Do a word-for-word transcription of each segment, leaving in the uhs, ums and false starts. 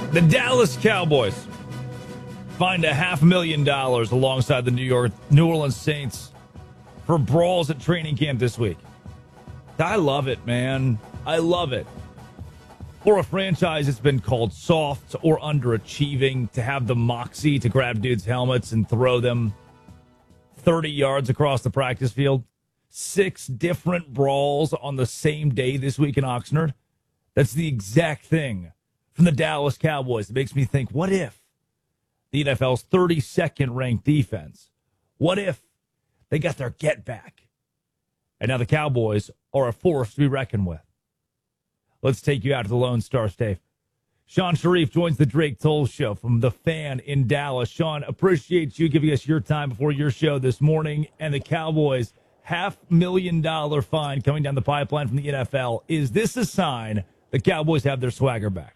The Dallas Cowboys fined a half million dollars alongside the New York New Orleans Saints for brawls at training camp this week. I love it, man. I love it. For a franchise that's been called soft or underachieving, to have the moxie to grab dudes' helmets and throw them thirty yards across the practice field. Six different brawls on the same day this week in Oxnard. That's the exact thing from the Dallas Cowboys. It makes me think, what if the N F L's thirty-second ranked defense, what if they got their get back? And now the Cowboys are a force to be reckoned with. Let's take you out to the Lone Star State. Shan Shariff joins the Drake Toll Show from The Fan in Dallas. Sean, appreciate you giving us your time before your show this morning. And the Cowboys, half million dollar fine coming down the pipeline from the N F L. Is this a sign the Cowboys have their swagger back?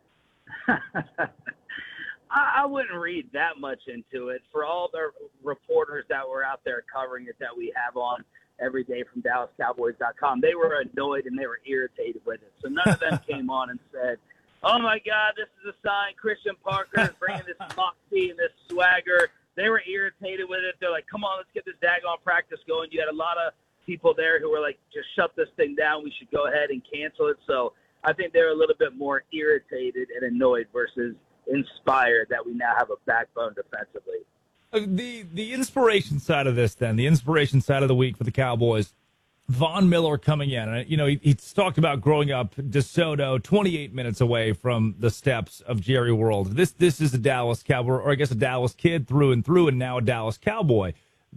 I wouldn't read that much into it. For all the reporters that were out there covering it that we have on every day from Dallas Cowboys dot com, they were annoyed and they were irritated with it. So none of them came on and said, oh, my God, this is a sign Christian Parker is bringing this moxie and this swagger. They were irritated with it. They're like, come on, let's get this daggone practice going. You had a lot of people there who were like, just shut this thing down. We should go ahead and cancel it. So I think they're a little bit more irritated and annoyed versus inspired that we now have a backbone defensively. The the inspiration side of this, then, the inspiration side of the week for the Cowboys, Von Miller coming in. And, you know, he, he's talked about growing up DeSoto, twenty-eight minutes away from the steps of Jerry World. This this is a Dallas Cowboy, or I guess a Dallas kid through and through, and now a Dallas Cowboy.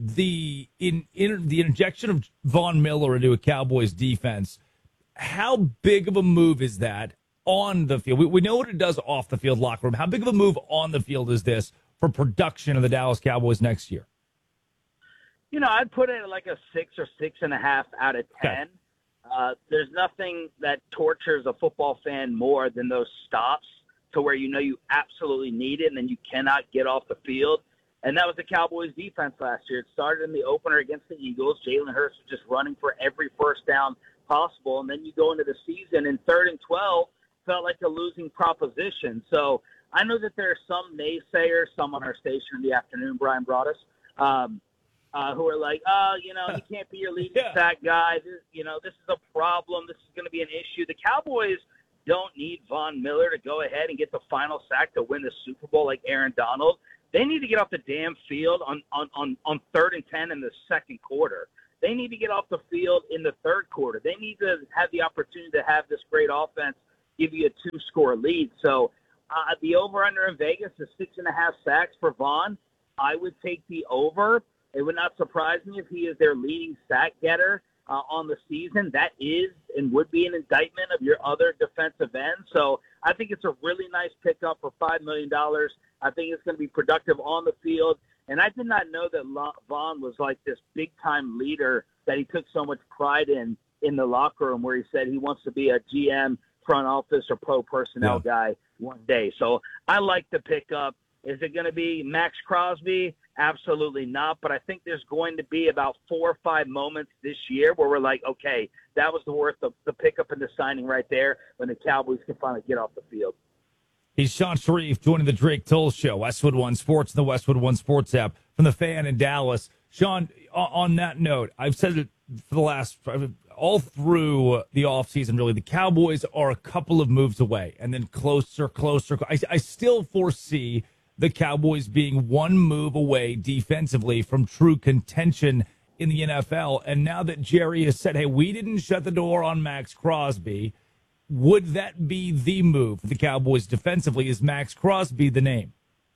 The in, in the injection of Von Miller into a Cowboys defense, how big of a move is that on the field? We, we know what it does off the field locker room. How big of a move on the field is this for production of the Dallas Cowboys next year? You know, I'd put it like a six or six and a half out of ten. Okay. Uh, there's nothing that tortures a football fan more than those stops to where you know you absolutely need it and then you cannot get off the field. And that was the Cowboys defense last year. It started in the opener against the Eagles. Jalen Hurts was just running for every first down possible. And then you go into the season and third and twelve felt like a losing proposition. So I know that there are some naysayers, some on our station in the afternoon, Brian brought us, um, uh, who are like, oh, you know, you can't be your leading yeah. sack guy. This, you know, this is a problem. This is going to be an issue. The Cowboys don't need Von Miller to go ahead and get the final sack to win the Super Bowl like Aaron Donald. They need to get off the damn field on, on, on, on third and ten in the second quarter. They need to get off the field in the third quarter. They need to have the opportunity to have this great offense give you a two-score lead. So uh, the over-under in Vegas is six and a half sacks for Von. I would take the over. It would not surprise me if he is their leading sack getter uh, on the season. That is and would be an indictment of your other defensive end. So I think it's a really nice pickup for five million dollars. I think it's going to be productive on the field. And I did not know that Von was like this big-time leader that he took so much pride in in the locker room, where he said he wants to be a G M, front office, or pro personnel yeah. guy one day. So I like the pickup. Is it going to be Max Crosby? Absolutely not. But I think there's going to be about four or five moments this year where we're like, okay, that was the worth of the pickup and the signing right there when the Cowboys can finally get off the field. He's Shan Shariff joining the Drake Toll Show, Westwood One Sports and the Westwood One Sports app from the Fan in Dallas. Sean, on that note, I've said it for the last all through the offseason, really, the Cowboys are a couple of moves away and then closer, closer. I, I still foresee the Cowboys being one move away defensively from true contention in the N F L. And now that Jerry has said, hey, we didn't shut the door on Max Crosby, would that be the move for the Cowboys defensively? Is Max Crosby the name?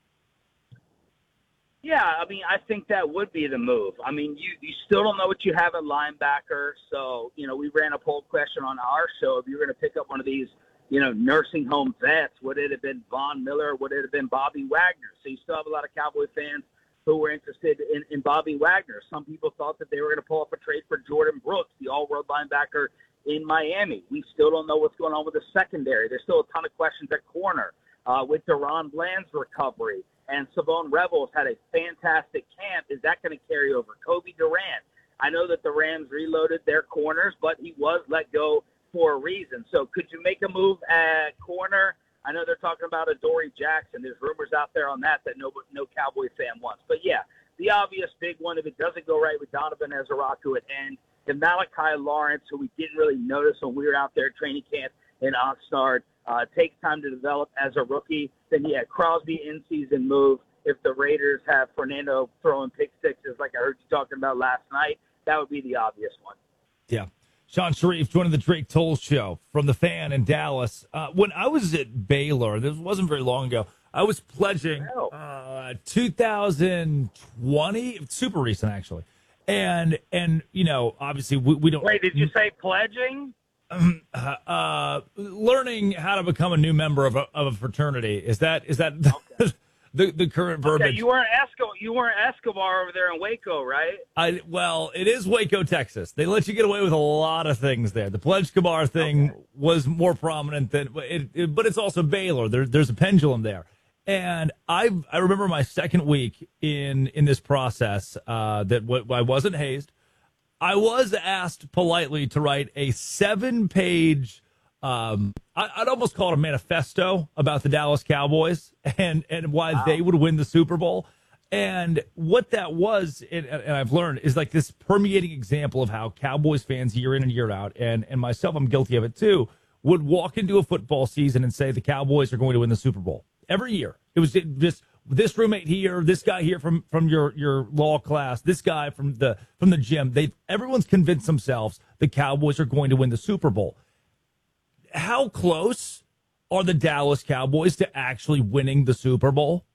Yeah, I mean, I think that would be the move. I mean, you, you still don't know what you have at linebacker. So, you know, we ran a poll question on our show. If you were going to pick up one of these, you know, nursing home vets, would it have been Von Miller or would it have been Bobby Wagner? So you still have a lot of Cowboy fans who were interested in, in Bobby Wagner. Some people thought that they were going to pull up a trade for Jordan Brooks, the all-world linebacker in Miami. We still don't know what's going on with the secondary. There's still a ton of questions at corner uh, with Deron Bland's recovery. And Savone Rebels had a fantastic camp. Is that going to carry over? Kobe Durant. I know that the Rams reloaded their corners, but he was let go for a reason. So could you make a move at corner? I know they're talking about a Dory Jackson. There's rumors out there on that that no no Cowboy fan wants. But, yeah, the obvious big one, if it doesn't go right with Donovan Ezeraku at end, and Malachi Lawrence, who we didn't really notice when we were out there training camp in Oxnard, uh, takes time to develop as a rookie, then, yeah, Crosby in-season move. If the Raiders have Fernando throwing pick sixes like I heard you talking about last night, that would be the obvious one. Yeah. Sean Sharif joining the Drake Toll Show from the Fan in Dallas. Uh, when I was at Baylor, this wasn't very long ago, I was pledging uh, two thousand twenty, super recent actually. And, and you know, obviously we, we don't. Wait, did you say pledging? Um, uh, uh, learning how to become a new member of a, of a fraternity. Is that, is that okay. the, the current verbiage? Okay, you weren't Escobar, you weren't Escobar over there in Waco, right? I, well, it is Waco, Texas. They let you get away with a lot of things there. The Pledge Escobar thing okay. was more prominent than it, it, but it's also Baylor. There, there's a pendulum there. And I I remember my second week in in this process uh, that w- I wasn't hazed. I was asked politely to write a seven-page, um, I, I'd almost call it a manifesto about the Dallas Cowboys and, and why wow. they would win the Super Bowl. And what that was, and, and I've learned, is like this permeating example of how Cowboys fans year in and year out, and, and myself, I'm guilty of it too, would walk into a football season and say the Cowboys are going to win the Super Bowl. Every year. It was just this roommate here, this guy here from, from your, your law class, this guy from the from the gym. They everyone's convinced themselves the Cowboys are going to win the Super Bowl. How close are the Dallas Cowboys to actually winning the Super Bowl?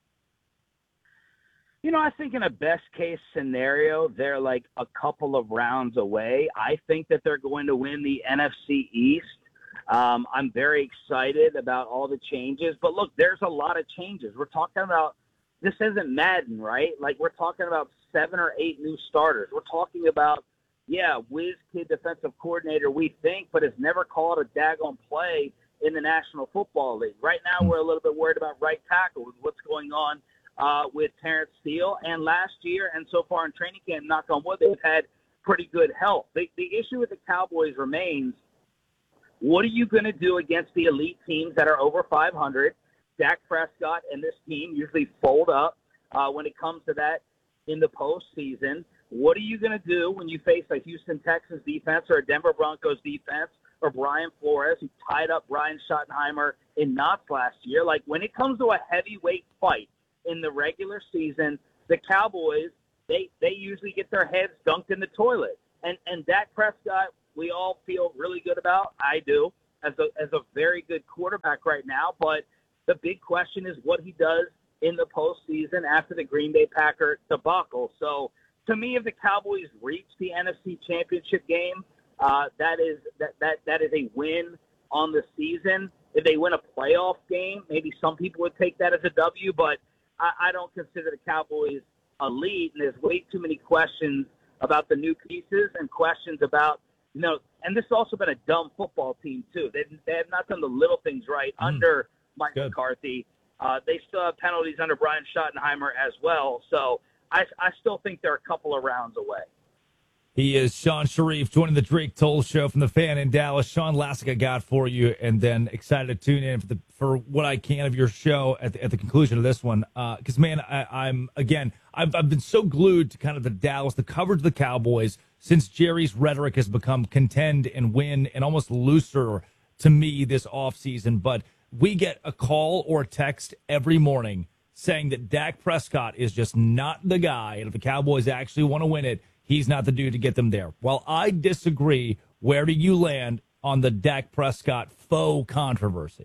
You know, I think in a best case scenario, they're like a couple of rounds away. I think that they're going to win the N F C East. Um, I'm very excited about all the changes. But, look, there's a lot of changes. We're talking about – this isn't Madden, right? Like, we're talking about seven or eight new starters. We're talking about, yeah, whiz kid defensive coordinator, we think, but has never called a daggone play in the National Football League. Right now we're a little bit worried about right tackle with what's going on uh, with Terrence Steele. And last year and so far in training camp, knock on wood, they've had pretty good health. The, the issue with the Cowboys remains – what are you going to do against the elite teams that are over five hundred? Dak Prescott and this team usually fold up uh, when it comes to that in the postseason. What are you going to do when you face a Houston Texans defense or a Denver Broncos defense or Brian Flores, who tied up Brian Schottenheimer in knots last year? Like, when it comes to a heavyweight fight in the regular season, the Cowboys, they, they usually get their heads dunked in the toilet. And, and Dak Prescott, we all feel really good about. I do, as a as a very good quarterback right now. But the big question is what he does in the postseason after the Green Bay Packer debacle. So, to me, if the Cowboys reach the N F C Championship game, uh, that is that, that that is a win on the season. If they win a playoff game, maybe some people would take that as a W. But I, I don't consider the Cowboys elite, and there's way too many questions about the new pieces and questions about. No, and this has also been a dumb football team, too. They, they have not done the little things right mm. under Mike Good. McCarthy. Uh, they still have penalties under Brian Schottenheimer as well. So I, I still think they're a couple of rounds away. He is Sean Sharif joining the Drake Toll Show from the Fan in Dallas. Sean Lassica got for you, and then excited to tune in for, the, for what I can of your show at the, at the conclusion of this one. Because, uh, man, I, I'm, again, I've, I've been so glued to kind of the Dallas, the coverage of the Cowboys, since Jerry's rhetoric has become contend and win and almost looser to me this offseason. But we get a call or a text every morning saying that Dak Prescott is just not the guy. And if the Cowboys actually want to win it, he's not the dude to get them there. While I disagree, where do you land on the Dak Prescott faux controversy?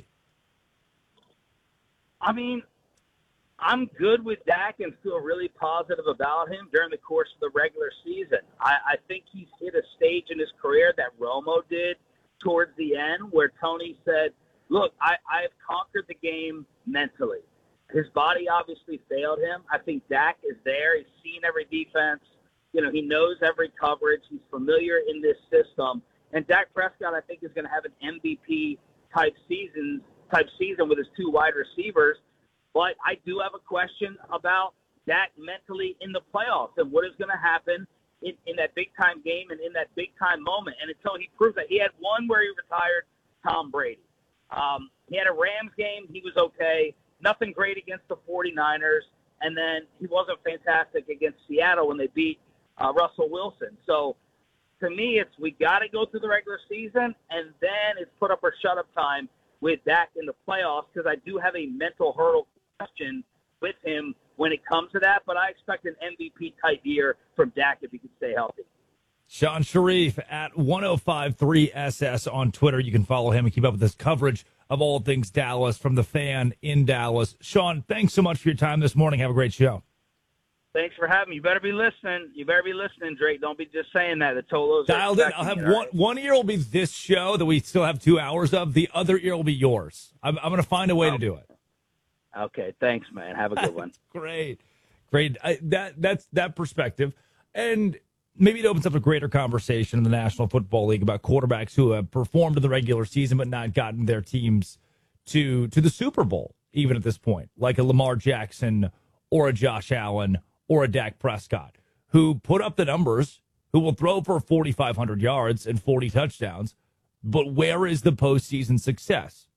I mean, I'm good with Dak and feel really positive about him during the course of the regular season. I, I think he's hit a stage in his career that Romo did towards the end where Tony said, look, I, I've conquered the game mentally. His body obviously failed him. I think Dak is there. He's seen every defense. You know, he knows every coverage. He's familiar in this system. And Dak Prescott, I think, is going to have an M V P-type season, type season with his two wide receivers. But I do have a question about Dak mentally in the playoffs and what is going to happen in, in that big-time game and in that big-time moment. And until he proves that, he had one where he retired Tom Brady. Um, He had a Rams game. He was okay. Nothing great against the 49ers. And then he wasn't fantastic against Seattle when they beat uh, Russell Wilson. So to me, it's we got to go through the regular season, and then it's put up or shut up time with Dak in the playoffs, because I do have a mental hurdle question with him when it comes to that. But I expect an M V P type year from Dak if he can stay healthy. Sean Sharif at one oh five three S S on Twitter. You can follow him and keep up with his coverage of all things Dallas from the Fan in Dallas. Sean, thanks so much for your time this morning. Have a great show. Thanks for having me. You better be listening. You better be listening, Drake. Don't be just saying that. The Tolos dialed in. I'll have one. Right? One ear will be this show that we still have two hours of. The other ear will be yours. I'm, I'm going to find a way oh. to do it. Okay. Thanks, man. Have a good one. Great. Great. I, that That's that perspective. And maybe it opens up a greater conversation in the National Football League about quarterbacks who have performed in the regular season but not gotten their teams to to the Super Bowl, even at this point, like a Lamar Jackson or a Josh Allen or a Dak Prescott, who put up the numbers, who will throw for forty-five hundred yards and forty touchdowns, but where is the postseason success?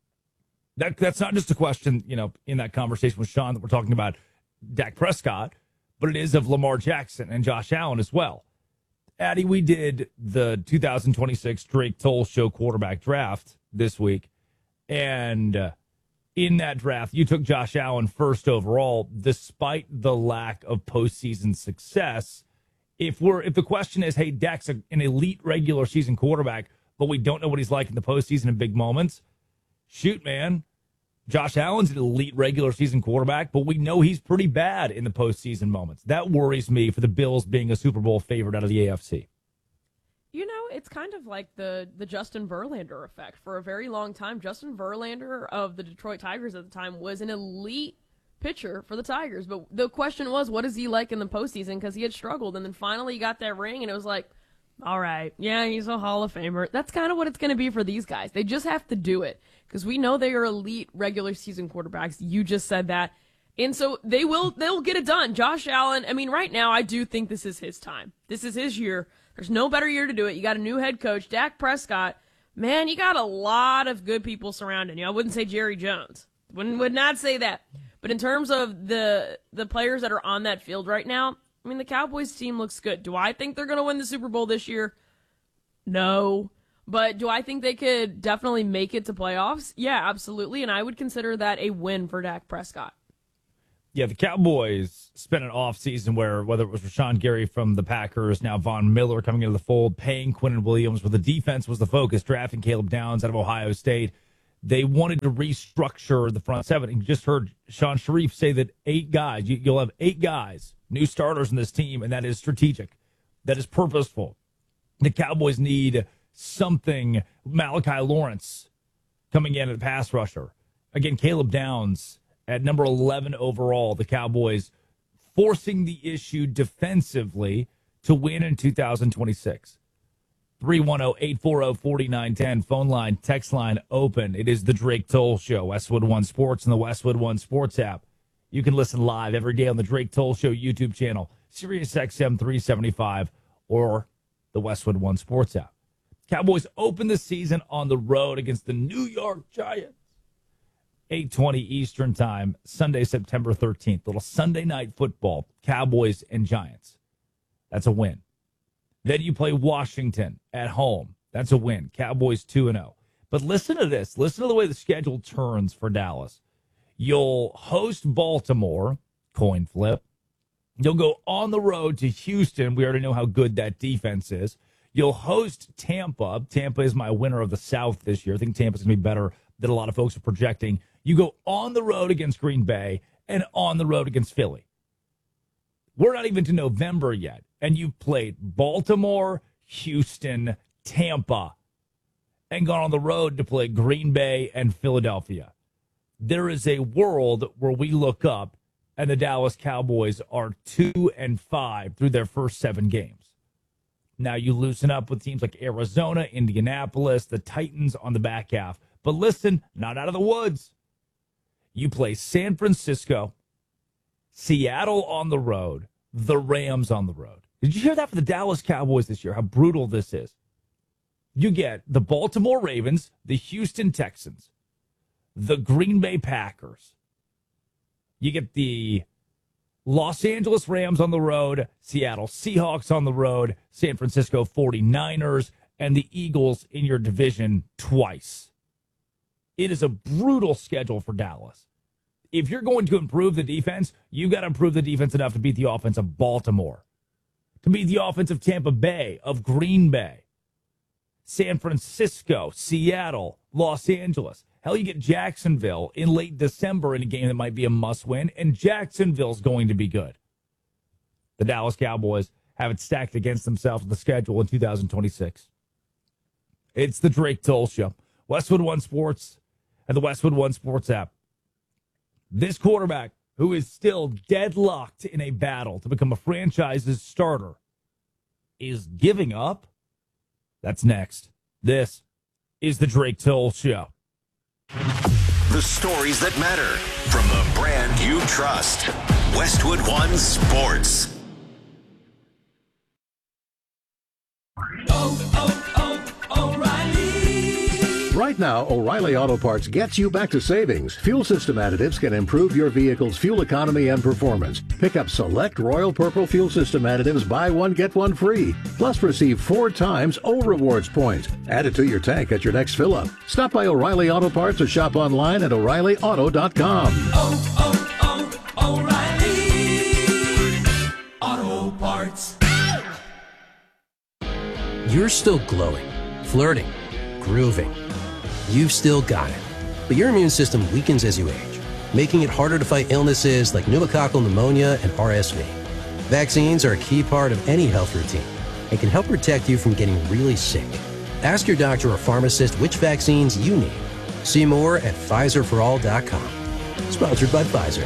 That That's not just a question, you know, in that conversation with Sean that we're talking about Dak Prescott, but it is of Lamar Jackson and Josh Allen as well. Addie, we did the two thousand twenty-six Drake Toll Show quarterback draft this week, and uh, in that draft, you took Josh Allen first overall, despite the lack of postseason success. If we're if the question is, hey, Dak's a, an elite regular season quarterback, but we don't know what he's like in the postseason in big moments, shoot, man. Josh Allen's an elite regular season quarterback, but we know he's pretty bad in the postseason moments. That worries me for the Bills being a Super Bowl favorite out of the A F C. You know, it's kind of like the, the Justin Verlander effect. For a very long time, Justin Verlander of the Detroit Tigers at the time was an elite pitcher for the Tigers. But the question was, what is he like in the postseason? Because he had struggled, and then finally he got that ring, and it was like, all right, yeah, he's a Hall of Famer. That's kind of what it's going to be for these guys. They just have to do it because we know they are elite regular season quarterbacks. You just said that. And so they will, they'll get it done. Josh Allen, I mean, right now, I do think this is his time. This is his year. There's no better year to do it. You got a new head coach, Dak Prescott. Man, you got a lot of good people surrounding you. I wouldn't say Jerry Jones. Wouldn't, would not say that. But in terms of the the players that are on that field right now, I mean, the Cowboys team looks good. Do I think they're going to win the Super Bowl this year? No. But do I think they could definitely make it to playoffs? Yeah, absolutely. And I would consider that a win for Dak Prescott. Yeah, the Cowboys spent an offseason where, whether it was Rashawn Gary from the Packers, now Von Miller coming into the fold, paying Quinnen Williams, where the defense was the focus, drafting Caleb Downs out of Ohio State. They wanted to restructure the front seven. You just heard Sean Sharif say that eight guys, you, you'll have eight guys, new starters in this team, and that is strategic. That is purposeful. The Cowboys need something. Malachi Lawrence coming in at a pass rusher. Again, Caleb Downs at number eleven overall, the Cowboys forcing the issue defensively to win in two thousand twenty-six. three one zero, eight four zero, four nine one zero. Phone line, text line open. It is the Drake Toll Show, Westwood One Sports and the Westwood One Sports app. You can listen live every day on the Drake Toll Show YouTube channel, Sirius X M three seventy-five, or the Westwood One Sports app. Cowboys open the season on the road against the New York Giants. eight twenty Eastern Time, Sunday, September thirteenth. Little Sunday night football, Cowboys and Giants. That's a win. Then you play Washington at home. That's a win. Cowboys two and oh. But listen to this. Listen to the way the schedule turns for Dallas. You'll host Baltimore, coin flip. You'll go on the road to Houston. We already know how good that defense is. You'll host Tampa. Tampa is my winner of the South this year. I think Tampa's going to be better than a lot of folks are projecting. You go on the road against Green Bay and on the road against Philly. We're not even to November yet, and you've played Baltimore, Houston, Tampa, and gone on the road to play Green Bay and Philadelphia. There is a world where we look up and the Dallas Cowboys are two and five through their first seven games. Now you loosen up with teams like Arizona, Indianapolis, the Titans on the back half. But listen, not out of the woods. You play San Francisco, Seattle on the road, the Rams on the road. Did you hear that for the Dallas Cowboys this year? How brutal this is. You get the Baltimore Ravens, the Houston Texans, the Green Bay Packers. You get the Los Angeles Rams on the road, Seattle Seahawks on the road, San Francisco forty-niners, and the Eagles in your division twice. It is a brutal schedule for Dallas. If you're going to improve the defense, you've got to improve the defense enough to beat the offense of Baltimore, to beat the offense of Tampa Bay, of Green Bay, San Francisco, Seattle, Los Angeles. Hell, you get Jacksonville in late December in a game that might be a must-win, and Jacksonville's going to be good. The Dallas Cowboys have it stacked against themselves in the schedule in two thousand twenty-six. It's the Drake Toll Show. Westwood One Sports and the Westwood One Sports app. This quarterback, who is still deadlocked in a battle to become a franchise's starter, is giving up? That's next. This is the Drake Toll Show. The stories that matter from the brand you trust. Westwood One Sports. Oh, oh, oh, O'Reilly. Right now, O'Reilly Auto Parts gets you back to savings. Fuel system additives can improve your vehicle's fuel economy and performance. Pick up select Royal Purple fuel system additives, buy one, get one free. Plus, receive four times O Rewards points. Add it to your tank at your next fill-up. Stop by O'Reilly Auto Parts or shop online at O'Reilly Auto dot com. Oh, oh, oh, O'Reilly Auto Parts. You're still glowing, flirting, grooving. You've still got it. But your immune system weakens as you age, making it harder to fight illnesses like pneumococcal pneumonia and R S V. Vaccines are a key part of any health routine and can help protect you from getting really sick. Ask your doctor or pharmacist which vaccines you need. See more at Pfizer for all dot com. Sponsored by Pfizer.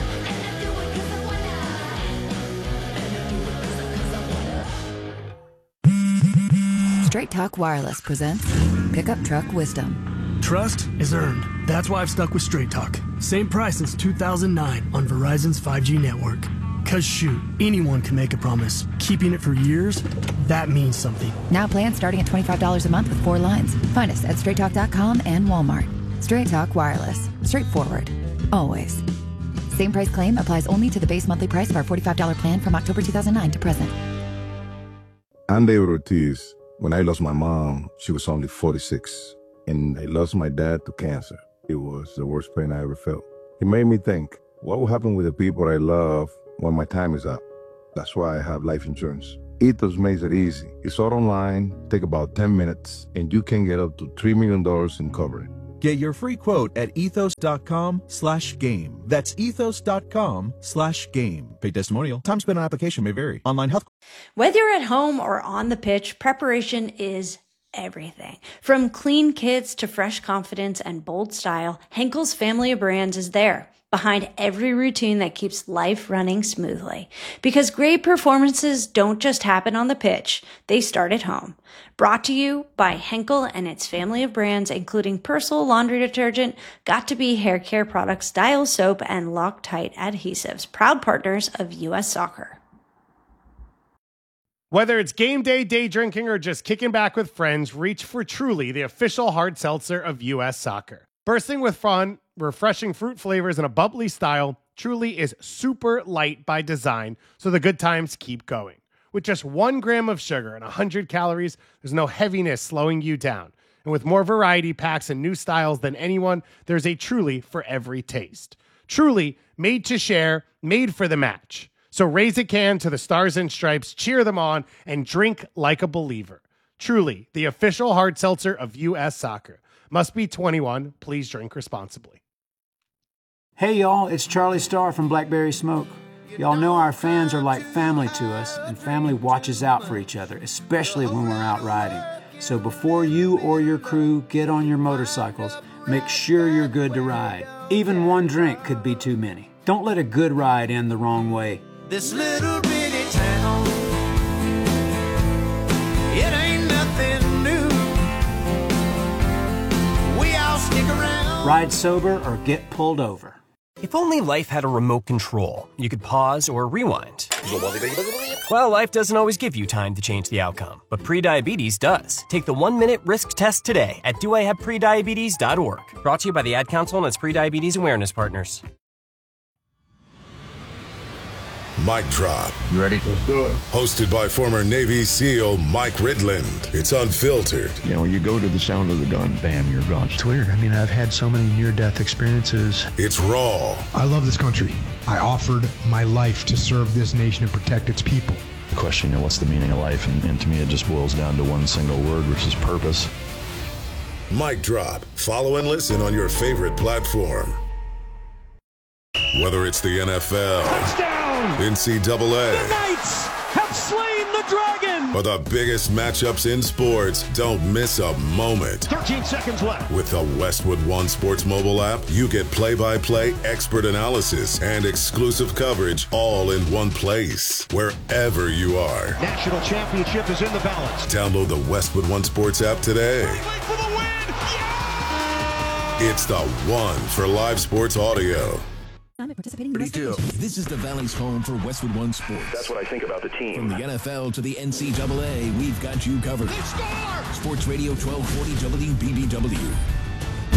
Straight Talk Wireless presents Pickup Truck Wisdom. Trust is earned. That's why I've stuck with Straight Talk. Same price since two thousand nine on Verizon's five G network. Cause shoot, anyone can make a promise. Keeping it for years, that means something. Now plans starting at twenty-five dollars a month with four lines. Find us at straight talk dot com and Walmart. Straight Talk Wireless. Straightforward. Always. Same price claim applies only to the base monthly price of our forty-five dollars plan from October two thousand nine to present. I'm David Ortiz. When I lost my mom, she was only forty-six. And I lost my dad to cancer. It was the worst pain I ever felt. It made me think, what will happen with the people I love when my time is up? That's why I have life insurance. Ethos makes it easy. It's all online, take about ten minutes, and you can get up to three million dollars in coverage. Get your free quote at ethos dot com slash game. That's ethos dot com slash game. Paid testimonial. Time spent on application may vary. Online health. Whether you're at home or on the pitch, preparation is everything. From clean kits to fresh confidence and bold style, Henkel's family of brands is there, behind every routine that keeps life running smoothly. Because great performances don't just happen on the pitch, they start at home. Brought to you by Henkel and its family of brands, including Persil laundry detergent, Got2b hair care products, Dial soap, and Loctite adhesives, proud partners of U S Soccer. Whether it's game day, day drinking, or just kicking back with friends, reach for Truly, the official hard seltzer of U S Soccer. Bursting with fun, refreshing fruit flavors, and a bubbly style, Truly is super light by design, so the good times keep going. With just one gram of sugar and one hundred calories, there's no heaviness slowing you down. And with more variety packs and new styles than anyone, there's a Truly for every taste. Truly, made to share, made for the match. So raise a can to the Stars and Stripes, cheer them on, and drink like a believer. Truly, the official hard seltzer of U S Soccer. Must be twenty-one. Please drink responsibly. Hey, y'all, it's Charlie Starr from Blackberry Smoke. Y'all know our fans are like family to us, and family watches out for each other, especially when we're out riding. So before you or your crew get on your motorcycles, make sure you're good to ride. Even one drink could be too many. Don't let a good ride end the wrong way. This little bitty town, it ain't nothing new. We all stick around. Ride sober or get pulled over. If only life had a remote control, you could pause or rewind. Well, life doesn't always give you time to change the outcome, but prediabetes does. Take the one-minute risk test today at do I have prediabetes dot org. Brought to you by the Ad Council and its Prediabetes Awareness Partners. Mic Drop. You ready? Let's do it. Hosted by former Navy SEAL Mike Ridland. It's unfiltered. You know, you go to the sound of the gun, bam, you're gone. It's weird. I mean, I've had so many near-death experiences. It's raw. I love this country. I offered my life to serve this nation and protect its people. The question, you know, what's the meaning of life? And, and to me, it just boils down to one single word, which is purpose. Mic Drop. Follow and listen on your favorite platform. Whether it's the N F L, touchdown, N C double A, the Knights have slain the dragon, or the biggest matchups in sports, don't miss a moment. thirteen seconds left. With the Westwood One Sports mobile app, you get play-by-play, expert analysis, and exclusive coverage all in one place, wherever you are. National championship is in the balance. Download the Westwood One Sports app today. For the win! Yeah! It's the one for live sports audio. This is the Valley's home for Westwood One Sports. That's what I think about the team. From the N F L to the N C double A, we've got you covered. They score! Sports Radio twelve forty W B B W.